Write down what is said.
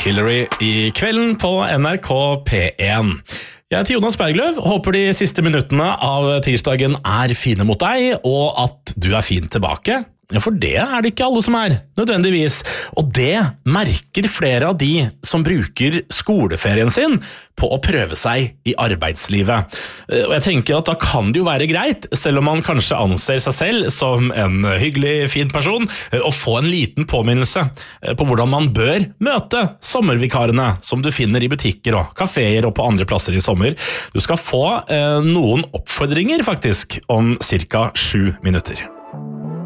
Hillary i kvelden på NRK P1. Jeg heter Jonas Bergløv, håper de siste minuttene av tirsdagen er fine mot deg, og at du er fin tilbake. Ja, for det er det ikke alle som er, nødvendigvis. Og det merker flere av de som bruker skoleferien sin på å prøve seg i arbeidslivet. Og jeg tenker at da kan det jo være greit, selv om man kanskje anser seg selv som en hyggelig, fin person, å få en liten påminnelse på hvordan man bør møte sommervikarene som du finner i butikker og kaféer og på andre plasser i sommer. Du skal få noen oppfordringer faktisk om cirka 7 minutter.